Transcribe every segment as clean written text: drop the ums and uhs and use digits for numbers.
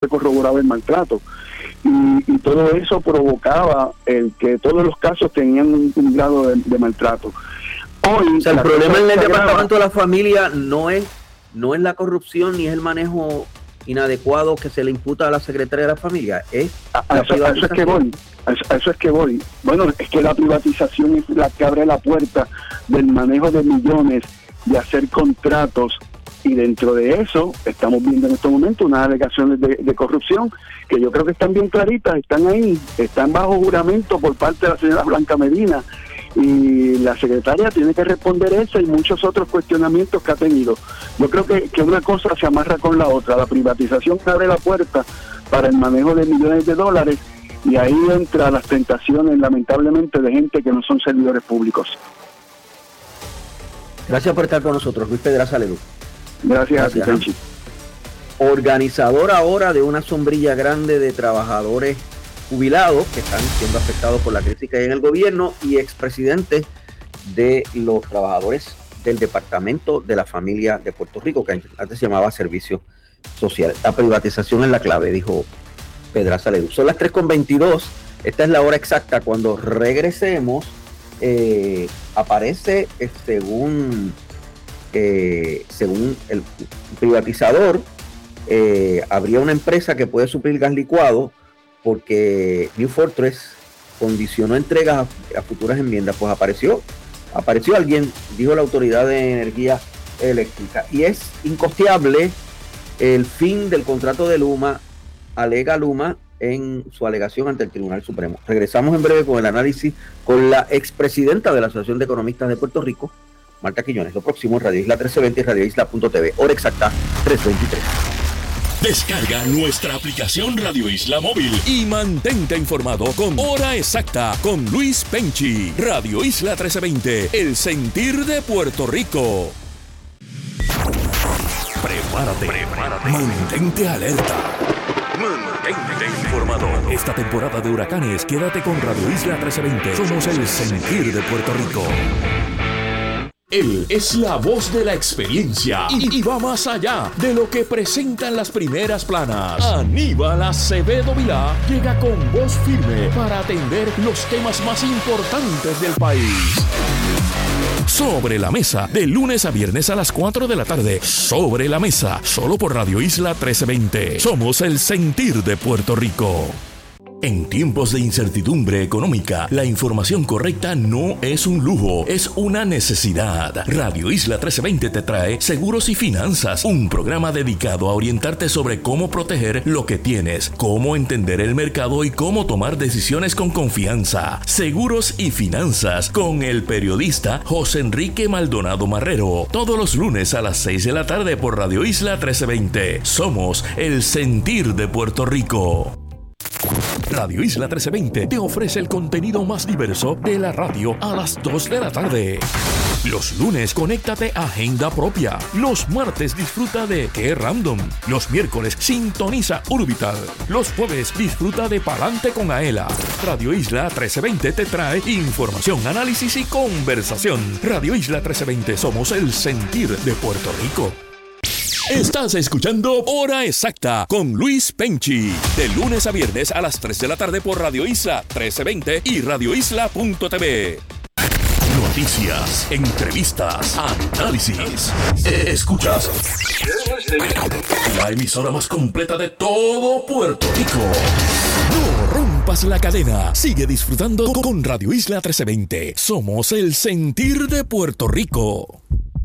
corroboraba el maltrato. Y todo eso provocaba el que todos los casos tenían un grado de maltrato. Hoy, o sea, el problema en el Departamento de la Familia no es la corrupción ni es el manejo inadecuado que se le imputa a la Secretaría de la Familia, es a eso es que voy. Bueno, es que la privatización es la que abre la puerta del manejo de millones, de hacer contratos, y dentro de eso estamos viendo en estos momentos unas alegaciones de corrupción que yo creo que están bien claritas, están ahí, están bajo juramento por parte de la señora Blanca Medina, y la secretaria tiene que responder eso y muchos otros cuestionamientos que ha tenido. Yo creo que una cosa se amarra con la otra. La privatización abre la puerta para el manejo de millones de dólares, y ahí entran las tentaciones, lamentablemente, de gente que no son servidores públicos. Gracias por estar con nosotros, Luis Pedraza Ledú. Gracias a ti, Tenchi. Organizador ahora de una sombrilla grande de trabajadores jubilados que están siendo afectados por la crisis que hay en el gobierno, y expresidente de los trabajadores del Departamento de la Familia de Puerto Rico, que antes se llamaba Servicio Social. La privatización es la clave, dijo Pedraza Ledú. Son las 3:22, esta es la hora exacta. Cuando regresemos, aparece, según el privatizador, habría una empresa que puede suplir gas licuado porque New Fortress condicionó entregas a futuras enmiendas. Pues apareció alguien, dijo la Autoridad de Energía Eléctrica, y es incosteable el fin del contrato de Luma, alega Luma en su alegación ante el Tribunal Supremo. Regresamos en breve con el análisis con la expresidenta de la Asociación de Economistas de Puerto Rico, Marta Quiñones. Lo próximo en Radio Isla 1320 y radioisla.tv. Hora exacta, 3:23. Descarga nuestra aplicación Radio Isla Móvil y mantente informado con Hora Exacta con Luis Penchi. Radio Isla 1320, el sentir de Puerto Rico. Prepárate. Mantente alerta. Mantente informado. Esta temporada de huracanes, quédate con Radio Isla 1320. Somos el sentir de Puerto Rico. Él es la voz de la experiencia y va más allá de lo que presentan las primeras planas. Aníbal Acevedo Vilá llega con voz firme para atender los temas más importantes del país. Sobre la Mesa, de lunes a viernes a las 4 de la tarde. Sobre la Mesa, solo por Radio Isla 1320. Somos el sentir de Puerto Rico. En tiempos de incertidumbre económica, la información correcta no es un lujo, es una necesidad. Radio Isla 1320 te trae Seguros y Finanzas, un programa dedicado a orientarte sobre cómo proteger lo que tienes, cómo entender el mercado y cómo tomar decisiones con confianza. Seguros y Finanzas, con el periodista José Enrique Maldonado Marrero, todos los lunes a las 6 de la tarde por Radio Isla 1320. Somos el sentir de Puerto Rico. Radio Isla 1320 te ofrece el contenido más diverso de la radio a las 2 de la tarde. Los lunes, conéctate a Agenda Propia. Los martes, disfruta de Qué Random. Los miércoles, sintoniza Urbital. Los jueves, disfruta de Palante con Aela. Radio Isla 1320 te trae información, análisis y conversación. Radio Isla 1320, somos el sentir de Puerto Rico. Estás escuchando Hora Exacta con Luis Penchi. De lunes a viernes a las 3 de la tarde por Radio Isla 1320 y radioisla.tv. Noticias, entrevistas, análisis. Escuchas la emisora más completa de todo Puerto Rico. No rompas la cadena. Sigue disfrutando con Radio Isla 1320. Somos el sentir de Puerto Rico.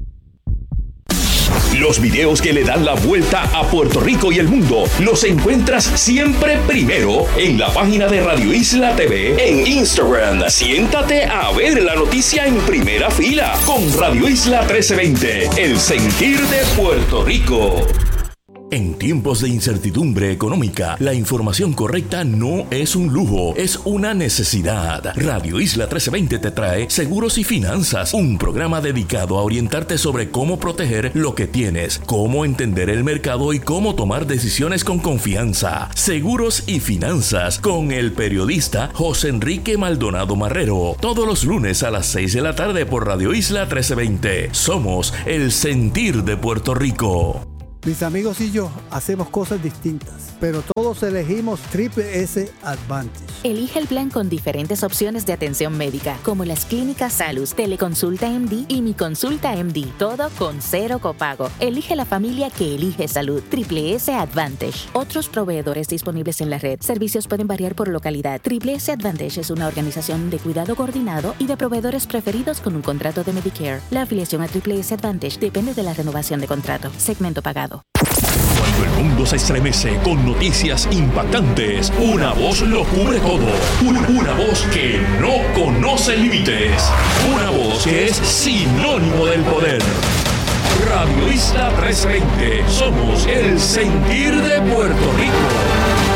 Los videos que le dan la vuelta a Puerto Rico y el mundo los encuentras siempre primero en la página de Radio Isla TV en Instagram. Siéntate a ver la noticia en primera fila con Radio Isla 1320, el sentir de Puerto Rico. En tiempos de incertidumbre económica, la información correcta no es un lujo, es una necesidad. Radio Isla 1320 te trae Seguros y Finanzas, un programa dedicado a orientarte sobre cómo proteger lo que tienes, cómo entender el mercado y cómo tomar decisiones con confianza. Seguros y Finanzas, con el periodista José Enrique Maldonado Marrero, todos los lunes a las 6 de la tarde por Radio Isla 1320. Somos el sentir de Puerto Rico. Mis amigos y yo hacemos cosas distintas, pero todos elegimos Triple S Advantage. Elige el plan con diferentes opciones de atención médica, como las clínicas Salus, Teleconsulta MD y Mi Consulta MD, todo con 0 copago. Elige la familia que elige salud. Triple S Advantage. Otros proveedores disponibles en la red. Servicios pueden variar por localidad. Triple S Advantage es una organización de cuidado coordinado y de proveedores preferidos con un contrato de Medicare. La afiliación a Triple S Advantage depende de la renovación de contrato. Segmento pagado. Cuando el mundo se estremece con noticias impactantes, una voz lo cubre todo. Una voz que no conoce límites. Una voz que es sinónimo del poder. Radio Isla 1320. Somos el sentir de Puerto Rico.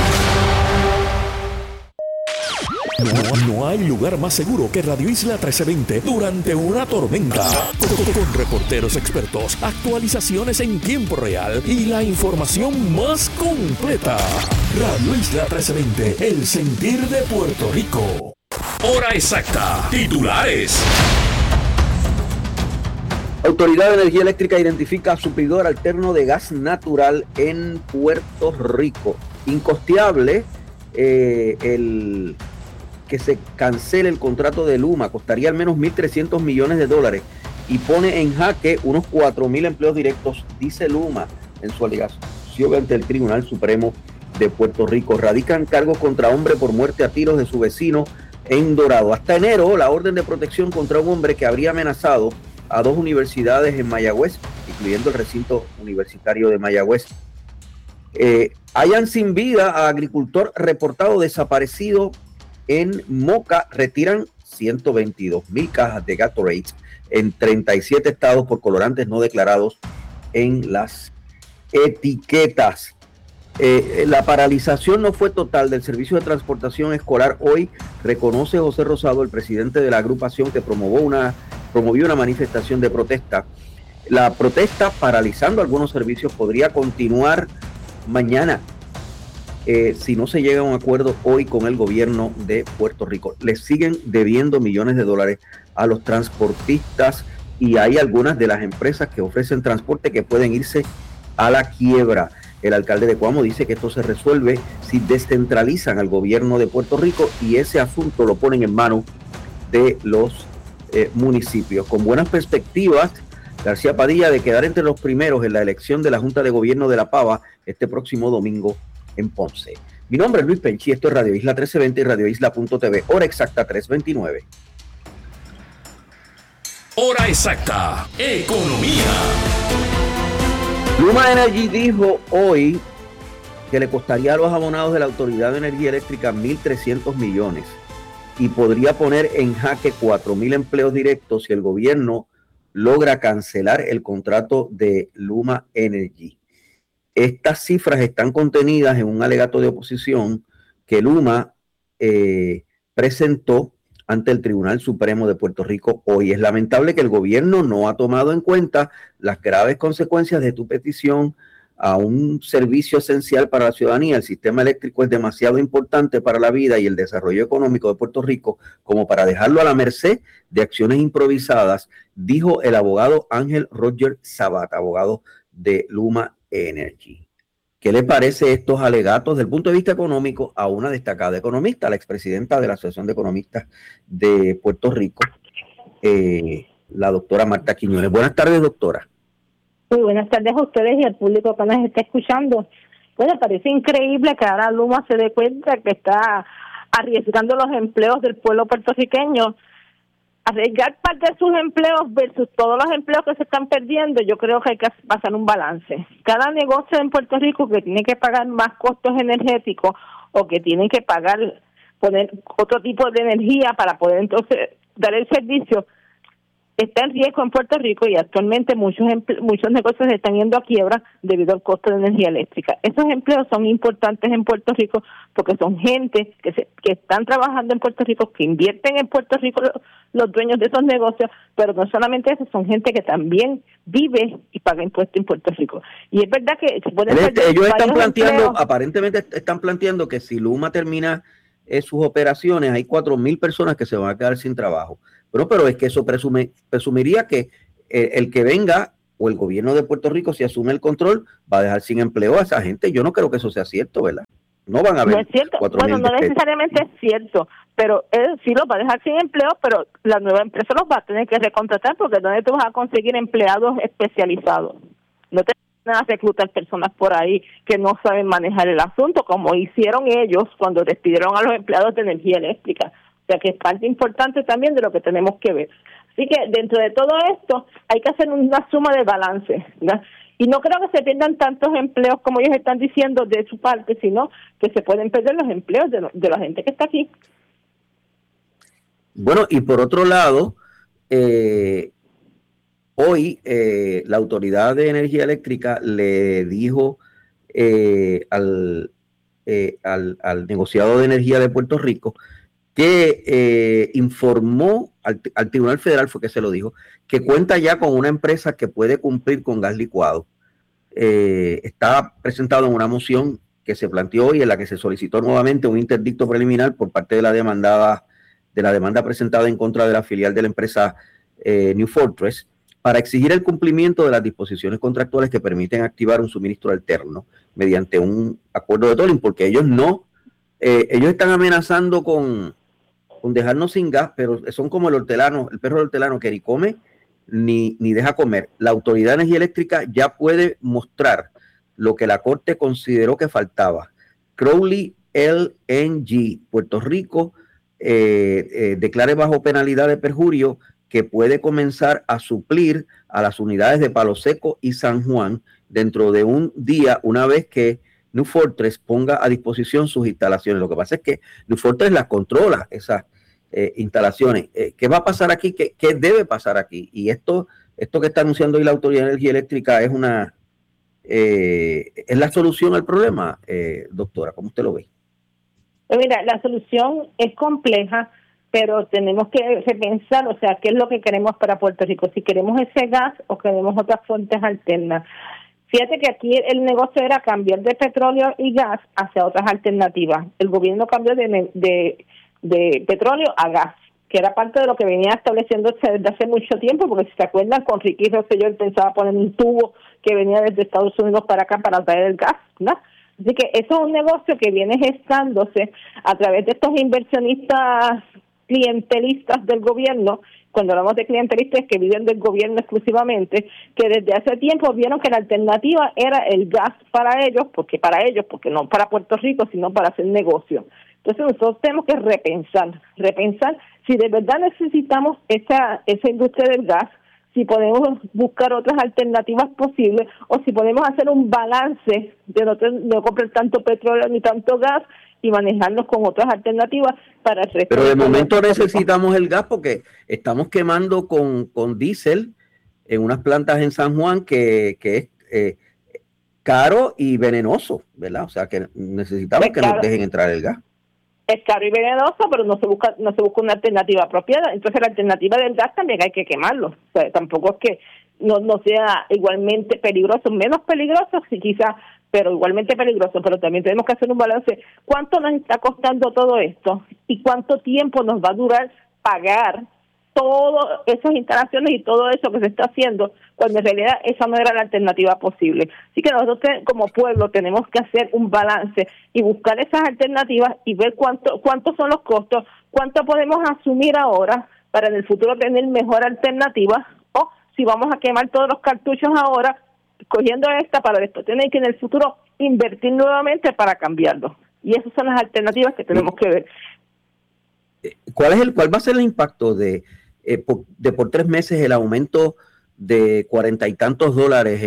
No hay lugar más seguro que Radio Isla 1320 durante una tormenta. Con reporteros expertos, actualizaciones en tiempo real y la información más completa. Radio Isla 1320, el sentir de Puerto Rico. Hora exacta. Titulares. Autoridad de Energía Eléctrica identifica suplidor alterno de gas natural en Puerto Rico. Incosteable el que se cancele el contrato de Luma, costaría al menos $1,300 millones y pone en jaque unos 4,000 empleos directos, dice Luma en su alegación ante el Tribunal Supremo de Puerto Rico. Radican cargos contra hombre por muerte a tiros de su vecino en Dorado. Hasta enero, la orden de protección contra un hombre que habría amenazado a 2 universidades en Mayagüez, incluyendo el recinto universitario de Mayagüez. Hallan sin vida a agricultor reportado desaparecido en Moca. Retiran 122,000 cajas de Gatorade en 37 estados por colorantes no declarados en las etiquetas. La paralización no fue total del servicio de transportación escolar hoy, reconoce José Rosado, el presidente de la agrupación que promovió una manifestación de protesta. La protesta, paralizando algunos servicios, podría continuar mañana si no se llega a un acuerdo hoy con el gobierno de Puerto Rico. Le siguen debiendo millones de dólares a los transportistas y hay algunas de las empresas que ofrecen transporte que pueden irse a la quiebra. El alcalde de Coamo dice que esto se resuelve si descentralizan al gobierno de Puerto Rico y ese asunto lo ponen en manos de los municipios. Con buenas perspectivas, García Padilla, de quedar entre los primeros en la elección de la Junta de Gobierno de La Pava este próximo domingo en Ponce. Mi nombre es Luis Penchi, esto es Radio Isla 1320 y radioisla.tv. Hora exacta 3:29. Hora exacta. Economía. Luma Energy dijo hoy que le costaría a los abonados de la Autoridad de Energía Eléctrica 1,300 millones y podría poner en jaque 4,000 empleos directos si el gobierno logra cancelar el contrato de Luma Energy. Estas cifras están contenidas en un alegato de oposición que Luma presentó ante el Tribunal Supremo de Puerto Rico hoy. Es lamentable que el gobierno no ha tomado en cuenta las graves consecuencias de tu petición a un servicio esencial para la ciudadanía. El sistema eléctrico es demasiado importante para la vida y el desarrollo económico de Puerto Rico como para dejarlo a la merced de acciones improvisadas, dijo el abogado Ángel Roger Sabat, abogado de Luma Energy. ¿Qué le parece estos alegatos desde el punto de vista económico a una destacada economista, la expresidenta de la Asociación de Economistas de Puerto Rico, la doctora Marta Quiñones? Buenas tardes, doctora. Muy buenas tardes a ustedes y al público que nos está escuchando. Bueno, parece increíble que ahora Luma se dé cuenta que está arriesgando los empleos del pueblo puertorriqueño. Arriesgar parte de sus empleos versus todos los empleos que se están perdiendo, yo creo que hay que pasar un balance. Cada negocio en Puerto Rico que tiene que pagar más costos energéticos o que tiene que poner otro tipo de energía para poder entonces dar el servicio, está en riesgo en Puerto Rico y actualmente muchos negocios están yendo a quiebra debido al costo de energía eléctrica. Esos empleos son importantes en Puerto Rico porque son gente que están trabajando en Puerto Rico, que invierten en Puerto Rico los dueños de esos negocios, pero no solamente eso, son gente que también vive y paga impuestos en Puerto Rico. Y es verdad que ellos están planteando, aparentemente están planteando que si Luma termina sus operaciones, hay 4,000 personas que se van a quedar sin trabajo. Pero es que eso presumiría que el que venga o el gobierno de Puerto Rico, si asume el control, va a dejar sin empleo a esa gente. Yo no creo que eso sea cierto, ¿verdad? No van a haber. No es cierto. Bueno, no necesariamente es cierto, pero él sí los va a dejar sin empleo, pero la nueva empresa los va a tener que recontratar, porque ¿dónde tú vas a conseguir empleados especializados? No te van a reclutar personas por ahí que no saben manejar el asunto, como hicieron ellos cuando despidieron a los empleados de energía eléctrica. O sea que es parte importante también de lo que tenemos que ver. Así que dentro de todo esto hay que hacer una suma de balance, ¿verdad? Y no creo que se pierdan tantos empleos como ellos están diciendo de su parte, sino que se pueden perder los empleos de la gente que está aquí. Bueno, y por otro lado, hoy la Autoridad de Energía Eléctrica le dijo al negociado de energía de Puerto Rico que informó al Tribunal Federal, fue que se lo dijo, que cuenta ya con una empresa que puede cumplir con gas licuado. Está presentado en una moción que se planteó hoy, en la que se solicitó nuevamente un interdicto preliminar por parte de la demanda presentada en contra de la filial de la empresa New Fortress, para exigir el cumplimiento de las disposiciones contractuales que permiten activar un suministro alterno mediante un acuerdo de tolling, porque ellos están amenazando con dejarnos sin gas, pero son como el perro del hortelano, que ni come ni deja comer. La Autoridad de Energía Eléctrica ya puede mostrar lo que la Corte consideró que faltaba. Crowley LNG, Puerto Rico, declare bajo penalidad de perjurio que puede comenzar a suplir a las unidades de Palo Seco y San Juan dentro de un día, una vez que New Fortress ponga a disposición sus instalaciones. Lo que pasa es que New Fortress las controla, esas instalaciones. ¿Qué va a pasar aquí? ¿Qué debe pasar aquí? Y esto que está anunciando hoy la Autoridad de Energía Eléctrica es la solución al problema, doctora. ¿Cómo usted lo ve? Mira, la solución es compleja, pero tenemos que repensar, o sea, qué es lo que queremos para Puerto Rico, si queremos ese gas o queremos otras fuentes alternas. Fíjate que aquí el negocio era cambiar de petróleo y gas hacia otras alternativas. El gobierno cambió de petróleo a gas, que era parte de lo que venía estableciéndose desde hace mucho tiempo, porque si se acuerdan, con Ricky Rosselló él pensaba poner un tubo que venía desde Estados Unidos para acá para traer el gas, ¿no? Así que eso es un negocio que viene gestándose a través de estos inversionistas clientelistas del gobierno. Cuando hablamos de clientelistas que viven del gobierno exclusivamente, que desde hace tiempo vieron que la alternativa era el gas para ellos, porque no para Puerto Rico, sino para hacer negocio. Entonces nosotros tenemos que repensar si de verdad necesitamos esa industria del gas, si podemos buscar otras alternativas posibles, o si podemos hacer un balance de no comprar tanto petróleo ni tanto gas y manejarnos con otras alternativas para el resto. Pero de momento necesitamos el gas porque estamos quemando con diésel en unas plantas en San Juan que es caro y venenoso, ¿verdad? O sea que necesitamos que nos dejen entrar el gas. Es caro y venenoso, pero no se busca una alternativa apropiada. Entonces la alternativa del gas también hay que quemarlo. O sea, tampoco es que no sea igualmente peligroso, menos peligroso, sí, quizás, pero igualmente peligroso. Pero también tenemos que hacer un balance. ¿Cuánto nos está costando todo esto? ¿Y cuánto tiempo nos va a durar pagar todas esas instalaciones y todo eso que se está haciendo, cuando en realidad esa no era la alternativa posible? Así que nosotros como pueblo tenemos que hacer un balance y buscar esas alternativas y ver cuántos son los costos, cuánto podemos asumir ahora para en el futuro tener mejor alternativa, o si vamos a quemar todos los cartuchos ahora, cogiendo esta para después tener que en el futuro invertir nuevamente para cambiarlo. Y esas son las alternativas que tenemos que ver. ¿Cuál va a ser el impacto de por 3 meses el aumento de $40 y tantos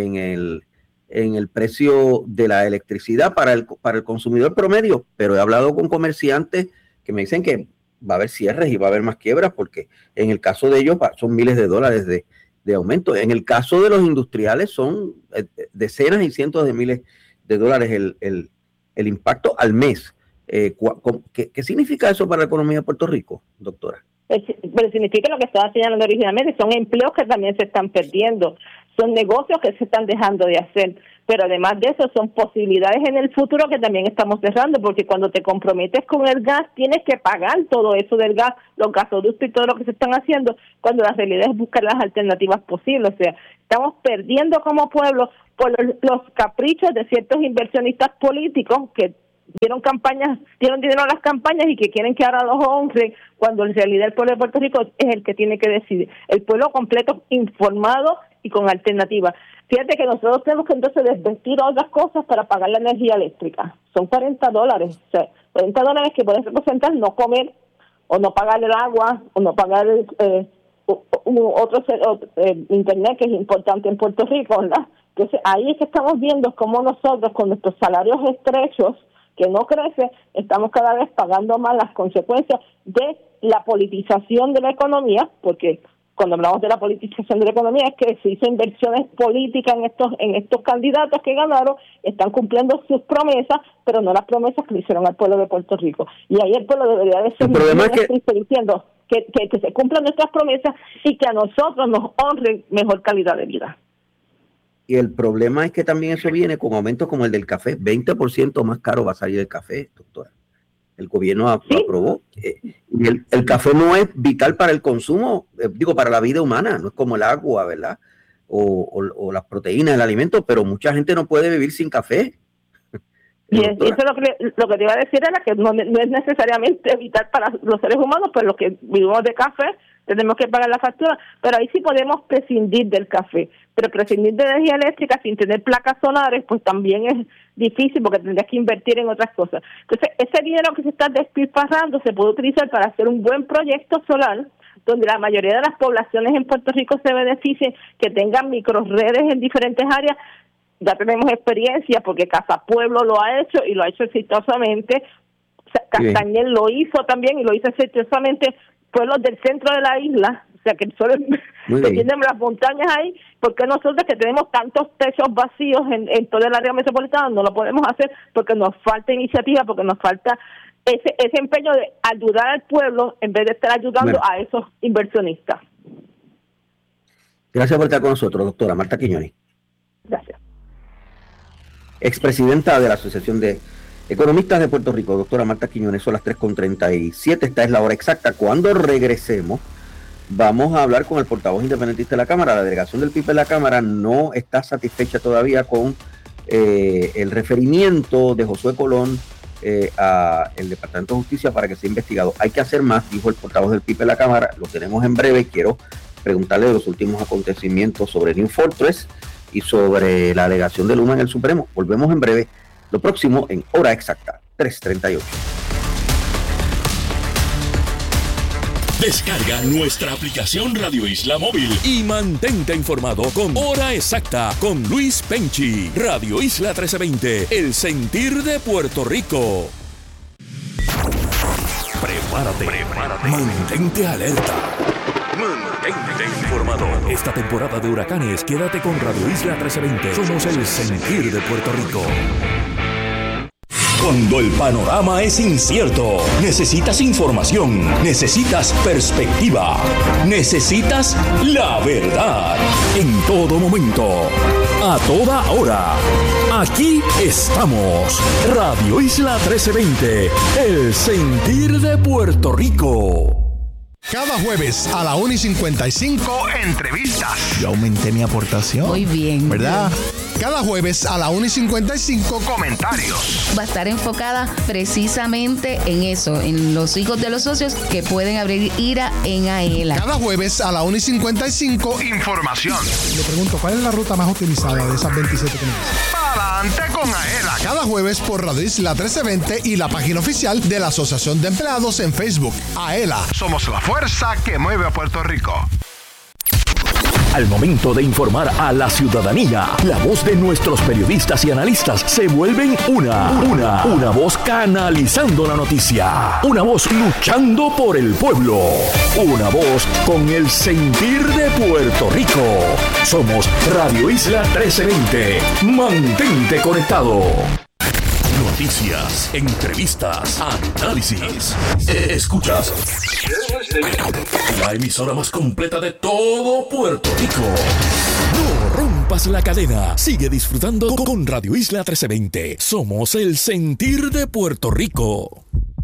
en el precio de la electricidad para el consumidor promedio? Pero he hablado con comerciantes que me dicen que va a haber cierres y va a haber más quiebras, porque en el caso de ellos son miles de dólares de aumento. En el caso de los industriales son decenas y cientos de miles de dólares el impacto al mes. ¿Qué significa eso para la economía de Puerto Rico, doctora? Pero significa lo que estaba señalando originalmente, son empleos que también se están perdiendo, son negocios que se están dejando de hacer. Pero además de eso, son posibilidades en el futuro que también estamos cerrando, porque cuando te comprometes con el gas, tienes que pagar todo eso del gas, los gasoductos y todo lo que se están haciendo, cuando la realidad es buscar las alternativas posibles. O sea, estamos perdiendo como pueblo por los caprichos de ciertos inversionistas políticos que dieron dinero a las campañas y que quieren que ahora los honren, cuando en realidad el pueblo de Puerto Rico es el que tiene que decidir. El pueblo completo, informado y con alternativas. Fíjate que nosotros tenemos que entonces desvestir otras cosas para pagar la energía eléctrica. Son $40. O sea, $40 que pueden representar no comer, o no pagar el agua, o no pagar internet, que es importante en Puerto Rico, ¿verdad? Entonces ahí es que estamos viendo cómo nosotros, con nuestros salarios estrechos, que no crece, estamos cada vez pagando más las consecuencias de la politización de la economía, porque cuando hablamos de la politización de la economía es que se hizo inversiones políticas en estos candidatos que ganaron, están cumpliendo sus promesas, pero no las promesas que le hicieron al pueblo de Puerto Rico. Y ahí el pueblo debería de ser diciendo que se cumplan nuestras promesas y que a nosotros nos honren mejor calidad de vida. Y el problema es que también eso viene con aumentos como el del café. 20% más caro va a salir el café, doctora. El gobierno lo aprobó. Y el café no es vital para el consumo, para la vida humana. No es como el agua, ¿verdad? O las proteínas del alimento, pero mucha gente no puede vivir sin café. Y eso es lo que te iba a decir, era que no es necesariamente vital para los seres humanos, pues los que vivimos de café tenemos que pagar la factura, pero ahí sí podemos prescindir del café. Pero prescindir de energía eléctrica sin tener placas solares, pues también es difícil porque tendrías que invertir en otras cosas. Entonces, ese dinero que se está despilfarrando se puede utilizar para hacer un buen proyecto solar, donde la mayoría de las poblaciones en Puerto Rico se beneficien, que tengan microredes en diferentes áreas. Ya tenemos experiencia porque Casa Pueblo lo ha hecho y lo ha hecho exitosamente. Castañel lo hizo también y lo hizo exitosamente. Pueblos del centro de la isla, o sea que el sol que tienen las montañas ahí, porque nosotros que tenemos tantos techos vacíos en toda el área metropolitana no lo podemos hacer porque nos falta iniciativa, porque nos falta ese empeño de ayudar al pueblo en vez de estar ayudando a esos inversionistas. Gracias por estar con nosotros, doctora Marta Quiñones. Gracias. Expresidenta de la Asociación de Economistas de Puerto Rico, doctora Marta Quiñones. Son las 3:37, esta es la hora exacta. Cuando regresemos, vamos a hablar con el portavoz independentista de la Cámara. La delegación del PIB en la Cámara no está satisfecha todavía con el referimiento de Josué Colón al Departamento de Justicia para que sea investigado. Hay que hacer más, dijo el portavoz del PIB en la Cámara. Lo tenemos en breve. Quiero preguntarle de los últimos acontecimientos sobre New Fortress y sobre la alegación de Luma en el Supremo. Volvemos en breve. Lo próximo en hora exacta, 3:38. Descarga nuestra aplicación Radio Isla Móvil y mantente informado con Hora Exacta con Luis Penchi. Radio Isla 1320, el sentir de Puerto Rico. Prepárate. Mantente alerta. Mantente informado. Esta temporada de huracanes, quédate con Radio Isla 1320. Somos el sentir de Puerto Rico. Cuando el panorama es incierto, necesitas información, necesitas perspectiva, necesitas la verdad. En todo momento, a toda hora. Aquí estamos. Radio Isla 1320, el sentir de Puerto Rico. Cada jueves a la 1:55, entrevistas. Yo aumenté mi aportación. Muy bien. ¿Verdad? Cada jueves a la 1:55, comentarios. Va a estar enfocada precisamente en eso, en los hijos de los socios que pueden abrir IRA en AELA. Cada jueves a la 1:55, información. Le pregunto, ¿cuál es la ruta más utilizada de esas 27 que me dicen? Adelante con AELA. Cada jueves por Radio Isla 1320 y la página oficial de la Asociación de Empleados en Facebook. AELA, somos la fuerza que mueve a Puerto Rico. Al momento de informar a la ciudadanía, la voz de nuestros periodistas y analistas se vuelven una voz canalizando la noticia, una voz luchando por el pueblo, una voz con el sentir de Puerto Rico. Somos Radio Isla 1320. Mantente conectado. Noticias, entrevistas, análisis. Escuchas la emisora más completa de todo Puerto Rico. No rompas la cadena. Sigue disfrutando con Radio Isla 1320. Somos el sentir de Puerto Rico.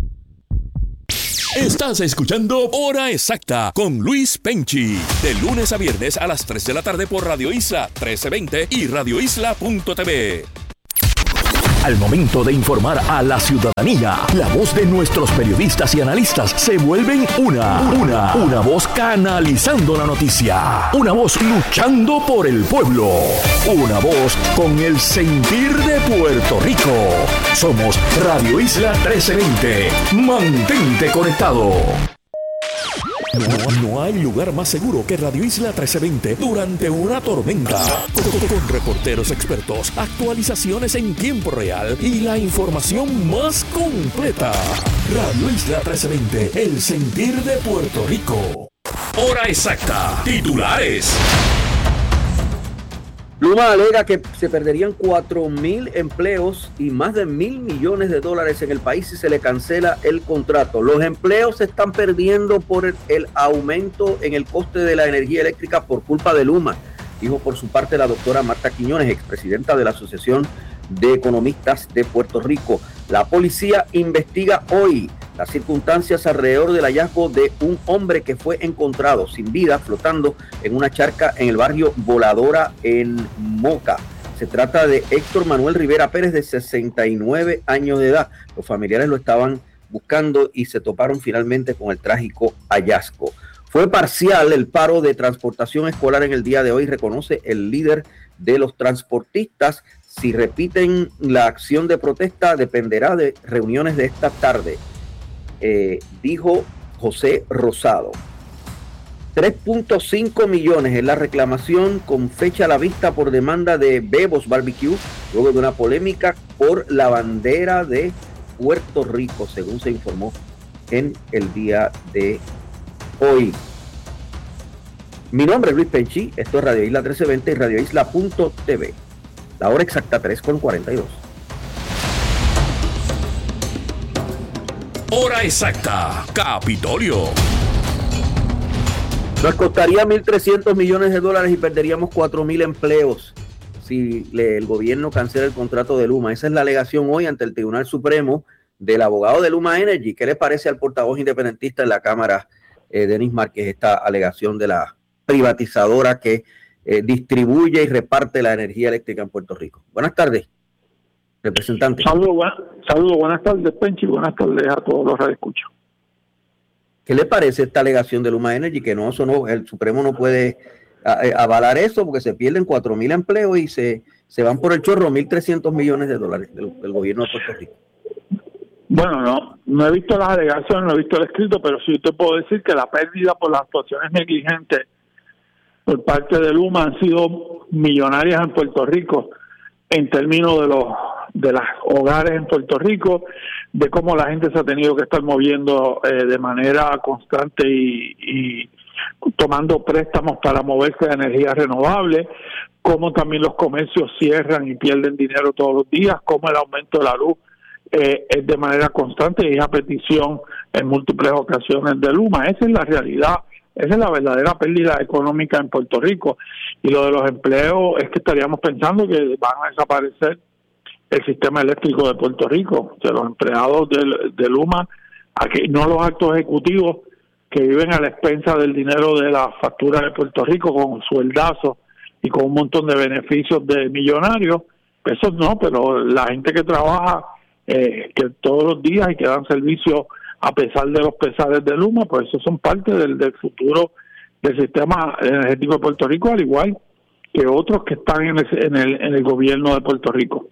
Estás escuchando Hora Exacta con Luis Penchi. De lunes a viernes a las 3 de la tarde por Radio Isla 1320 y radioisla.tv. Al momento de informar a la ciudadanía, la voz de nuestros periodistas y analistas se vuelven una voz canalizando la noticia, una voz luchando por el pueblo, una voz con el sentir de Puerto Rico. Somos Radio Isla 1320. Mantente conectado. No hay lugar más seguro que Radio Isla 1320 durante una tormenta. Con reporteros expertos, actualizaciones en tiempo real y la información más completa. Radio Isla 1320, el sentir de Puerto Rico. Hora exacta. Titulares. Luma alega que se perderían 4,000 empleos y más de $1,000 millones en el país si se le cancela el contrato. Los empleos se están perdiendo por el aumento en el coste de la energía eléctrica por culpa de Luma, dijo por su parte la doctora Marta Quiñones, expresidenta de la Asociación de Economistas de Puerto Rico. La policía investiga hoy las circunstancias alrededor del hallazgo de un hombre que fue encontrado sin vida flotando en una charca en el barrio Voladora en Moca. Se trata de Héctor Manuel Rivera Pérez, de 69 años de edad. Los familiares lo estaban buscando y se toparon finalmente con el trágico hallazgo. Fue parcial el paro de transportación escolar en el día de hoy, reconoce el líder de los transportistas. Si repiten la acción de protesta, dependerá de reuniones de esta tarde, dijo José Rosado. 3.5 millones es la reclamación con fecha a la vista por demanda de Bebos Barbecue, luego de una polémica por la bandera de Puerto Rico, según se informó en el día de hoy. Mi nombre es Luis Penchi, esto es Radio Isla 1320 y radioisla.tv. La hora exacta 3:42. Hora exacta, Capitolio. Nos costaría $1,300 millones y perderíamos 4,000 empleos si el gobierno cancela el contrato de Luma. Esa es la alegación hoy ante el Tribunal Supremo del abogado de Luma Energy. ¿Qué le parece al portavoz independentista en la Cámara, Denis Márquez, esta alegación de la privatizadora que distribuye y reparte la energía eléctrica en Puerto Rico? Buenas tardes, representante. Saludos, buenas tardes, Penchi, buenas tardes a todos los radioescuchas. ¿Qué le parece esta alegación de Luma Energy? Que no, eso no, el Supremo no puede avalar eso porque se pierden 4,000 empleos y se van por el chorro $1,300 millones del gobierno de Puerto Rico. Bueno, no he visto las alegaciones, no he visto el escrito, pero sí te puedo decir que la pérdida por las actuaciones negligentes por parte de Luma han sido millonarias en Puerto Rico, en términos de los hogares en Puerto Rico, de cómo la gente se ha tenido que estar moviendo de manera constante y tomando préstamos para moverse de energía renovable, cómo también los comercios cierran y pierden dinero todos los días, cómo el aumento de la luz es de manera constante y es a petición en múltiples ocasiones de Luma. Esa es la realidad. Esa es la verdadera pérdida económica en Puerto Rico. Y lo de los empleos es que estaríamos pensando que van a desaparecer el sistema eléctrico de Puerto Rico. O sea, los empleados de Luma, aquí, no los altos ejecutivos que viven a la expensa del dinero de la factura de Puerto Rico con sueldazos y con un montón de beneficios de millonarios. Eso no, pero la gente que trabaja que todos los días y que dan servicio a pesar de los pesares de Luma, pues eso son parte del futuro del sistema energético de Puerto Rico, al igual que otros que están en el gobierno de Puerto Rico.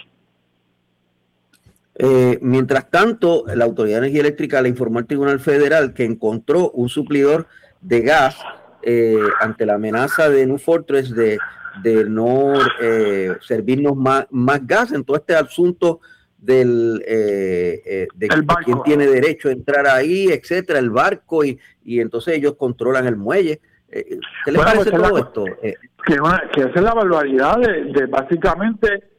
Mientras tanto, la Autoridad de Energía Eléctrica le informó al Tribunal Federal que encontró un suplidor de gas ante la amenaza de New Fortress de no servirnos más gas en todo este asunto de quién tiene derecho a entrar ahí, etcétera, el barco, y entonces ellos controlan el muelle. ¿Qué les parece todo esto? Que esa es la barbaridad de básicamente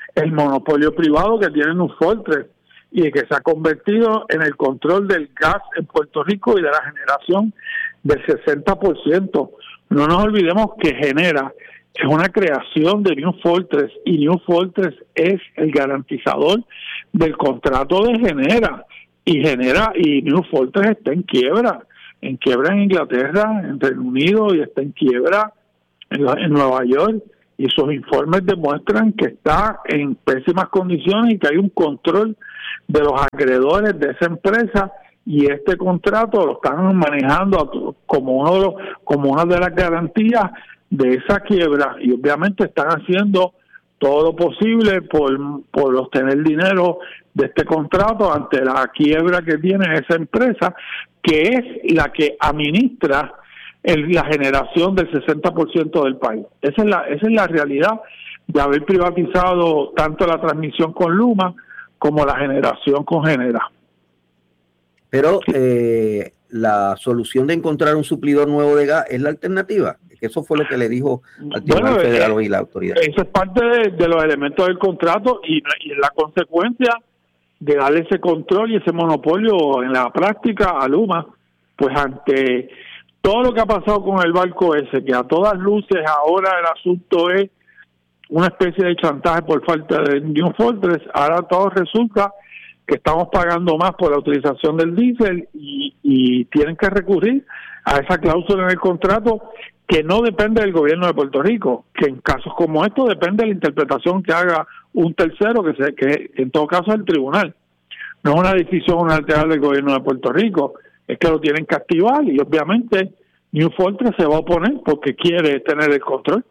el monopolio privado que tiene New Fortress y que se ha convertido en el control del gas en Puerto Rico y de la generación del 60%. No nos olvidemos que Genera es una creación de New Fortress y New Fortress es el garantizador del contrato de Genera y New Fortress está en quiebra en Inglaterra, en Reino Unido, y está en quiebra en Nueva York, y sus informes demuestran que está en pésimas condiciones y que hay un control de los acreedores de esa empresa, y este contrato lo están manejando como una de las garantías de esa quiebra, y obviamente están haciendo todo lo posible por obtener dinero de este contrato ante la quiebra que tiene esa empresa, que es la que administra la generación del 60% del país. Esa es la realidad de haber privatizado tanto la transmisión con Luma como la generación con Genera. Pero la solución de encontrar un suplidor nuevo de gas es la alternativa. Eso fue lo que le dijo al Tribunal Federal y la autoridad. Eso es parte de los elementos del contrato y la consecuencia de darle ese control y ese monopolio en la práctica a Luma, pues ante todo lo que ha pasado con el barco ese, que a todas luces ahora el asunto es una especie de chantaje por falta de New Fortress, ahora todo resulta que estamos pagando más por la utilización del diésel y tienen que recurrir a esa cláusula en el contrato que no depende del gobierno de Puerto Rico, que en casos como estos depende de la interpretación que haga un tercero, que en todo caso es el tribunal. No es una decisión unilateral del gobierno de Puerto Rico, es que lo tienen que activar y obviamente New Fortress se va a oponer porque quiere tener el control.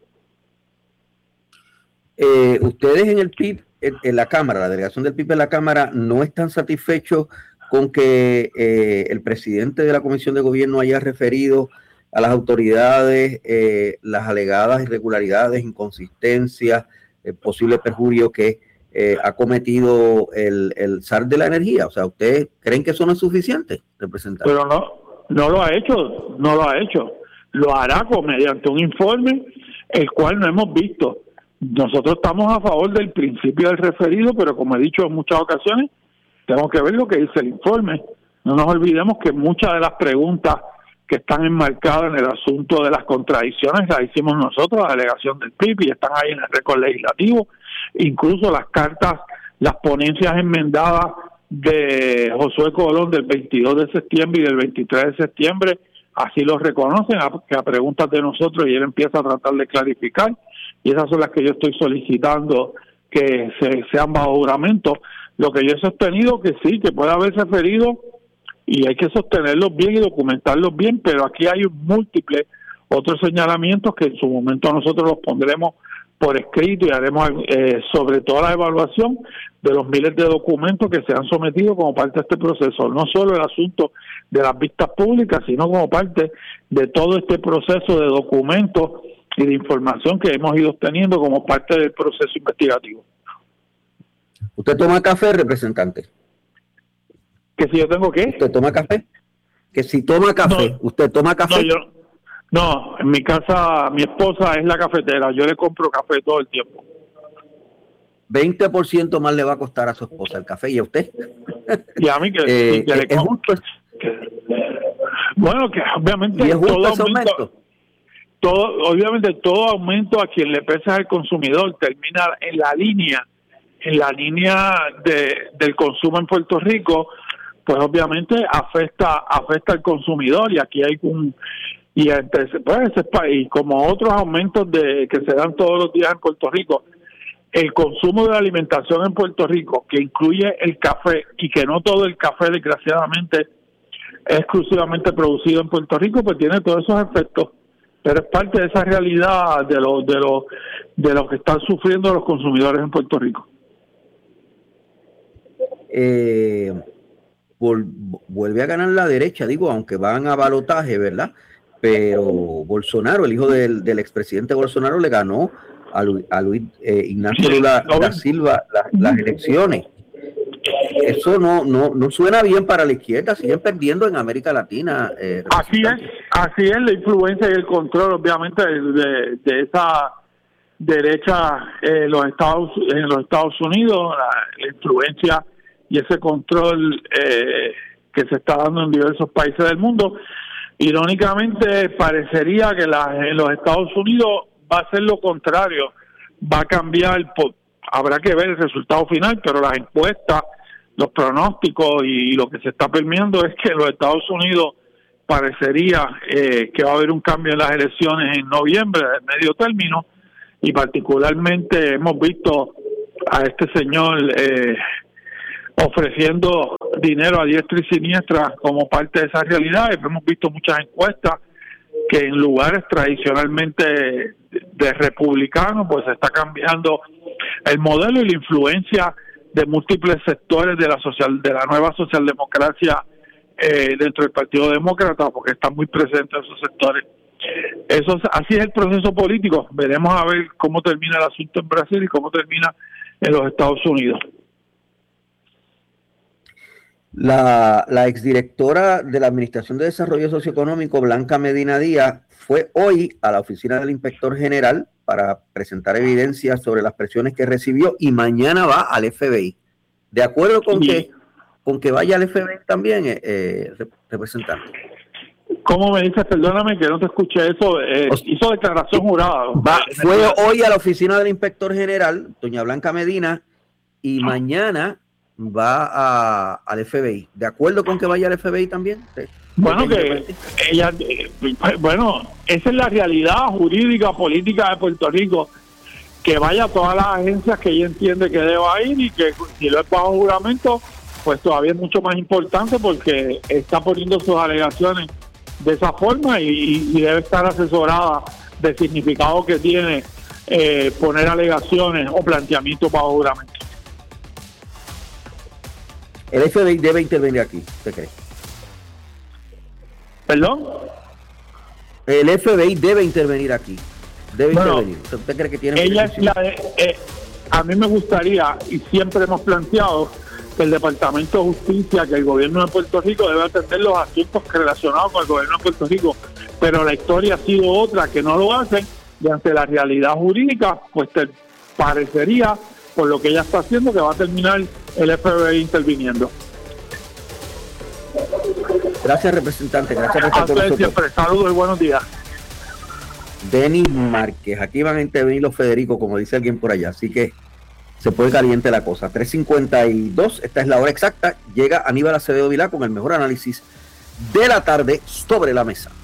Ustedes en el PIB, en la Cámara, la delegación del PIB en la Cámara, no están satisfechos con que el presidente de la Comisión de Gobierno haya referido a las autoridades las alegadas irregularidades, inconsistencias, posible perjurio que ha cometido el SAR de la energía. O sea, ¿ustedes creen que eso no es suficiente, representante? Pero no lo ha hecho. Lo hará mediante un informe, el cual no hemos visto. Nosotros estamos a favor del principio del referido, pero como he dicho en muchas ocasiones, tenemos que ver lo que dice el informe. No nos olvidemos que muchas de las preguntas que están enmarcadas en el asunto de las contradicciones las hicimos nosotros, la delegación del PIB, y están ahí en el récord legislativo. Incluso las cartas, las ponencias enmendadas de Josué Colón del 22 de septiembre y del 23 de septiembre, así lo reconocen, que a preguntas de nosotros, y él empieza a tratar de clarificar, y esas son las que yo estoy solicitando que sean bajo juramento. Lo que yo he sostenido que sí, que puede haber referido, y hay que sostenerlos bien y documentarlos bien, pero aquí hay múltiples otros señalamientos que en su momento nosotros los pondremos por escrito y haremos sobre todo la evaluación de los miles de documentos que se han sometido como parte de este proceso, no solo el asunto de las vistas públicas, sino como parte de todo este proceso de documentos y de información que hemos ido obteniendo como parte del proceso investigativo. ¿Usted toma café, representante? ¿Que si yo tengo qué? ¿Usted toma café? Que si toma café, no, ¿usted toma café? No, en mi casa mi esposa es la cafetera, yo le compro café todo el tiempo. 20% más le va a costar a su esposa el café, ¿y a usted? Y a mí que le compro. Bueno, que obviamente ¿y es justo obviamente todo aumento a quien le pesa al consumidor termina en la línea del consumo en Puerto Rico, pues obviamente afecta al consumidor, y aquí hay y como otros aumentos que se dan todos los días en Puerto Rico, el consumo de la alimentación en Puerto Rico, que incluye el café, y que no todo el café desgraciadamente es exclusivamente producido en Puerto Rico, pues tiene todos esos efectos, pero es parte de esa realidad de lo que están sufriendo los consumidores en Puerto Rico. Vuelve a ganar la derecha, digo, aunque van a balotaje, ¿verdad? Pero Bolsonaro, el hijo del expresidente Bolsonaro, le ganó a Luis Ignacio Lula da Silva las elecciones. Eso no suena bien para la izquierda, siguen perdiendo en América Latina. Así es la influencia y el control, obviamente, de derecha en los Estados Unidos, la influencia y ese control que se está dando en diversos países del mundo. Irónicamente, parecería que en los Estados Unidos va a ser lo contrario, va a cambiar, habrá que ver el resultado final, pero las encuestas, los pronósticos y lo que se está permeando es que en los Estados Unidos parecería que va a haber un cambio en las elecciones en noviembre, de medio término, y particularmente hemos visto a este señor ofreciendo dinero a diestra y siniestra como parte de esa realidad. Hemos visto muchas encuestas que en lugares tradicionalmente de republicanos pues se está cambiando el modelo y la influencia de múltiples sectores de la nueva socialdemocracia dentro del Partido Demócrata, porque están muy presentes esos sectores. Así es el proceso político. Veremos a ver cómo termina el asunto en Brasil y cómo termina en los Estados Unidos. La exdirectora de la Administración de Desarrollo Socioeconómico, Blanca Medina Díaz, fue hoy a la oficina del Inspector General para presentar evidencia sobre las presiones que recibió y mañana va al FBI. ¿De acuerdo con que vaya al FBI también, representante? ¿Cómo me dices? Perdóname que no te escuché eso. Hizo declaración jurada. Fue hoy a la oficina del Inspector General, doña Blanca Medina, y mañana va al FBI. ¿De acuerdo con que vaya al FBI también? Bueno, que ella, esa es la realidad jurídica, política de Puerto Rico, que vaya a todas las agencias que ella entiende que deba ir, y que si lo es bajo juramento, pues todavía es mucho más importante porque está poniendo sus alegaciones de esa forma y debe estar asesorada del significado que tiene poner alegaciones o planteamientos bajo juramento. El FBI debe intervenir aquí, ¿usted cree? ¿Perdón? El FBI debe intervenir aquí. Debe intervenir. ¿Usted cree que tiene? A mí me gustaría, y siempre hemos planteado, que el Departamento de Justicia, que el gobierno de Puerto Rico debe atender los asuntos relacionados con el gobierno de Puerto Rico, pero la historia ha sido otra, que no lo hacen, y ante la realidad jurídica, pues te parecería, por lo que ella está haciendo, que va a terminar el FBI interviniendo. Gracias, representante. Gracias por estar con nosotros. Siempre. Saludos y buenos días. Denis Márquez. Aquí van a intervenir los Federico, como dice alguien por allá. Así que se pone caliente la cosa. 3:52, esta es la hora exacta. Llega Aníbal Acevedo Vilá con el mejor análisis de la tarde sobre la mesa.